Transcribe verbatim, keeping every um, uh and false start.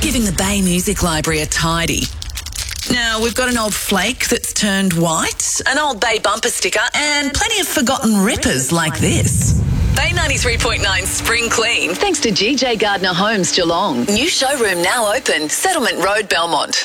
giving the Bay Music Library a tidy. Now, we've got an old flake that's turned white, an old Bay bumper sticker, and plenty of forgotten rippers like this. Bay ninety-three point nine Spring Clean, thanks to G J Gardner Homes, Geelong. New showroom now open, Settlement Road, Belmont.